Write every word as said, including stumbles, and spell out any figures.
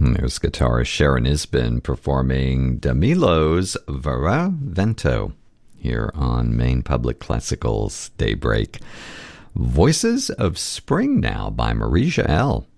There's guitarist Sharon Isbin performing Damilo's Vera Vento here on Maine Public Classical's Daybreak. Voices of Spring now by Marie Jael.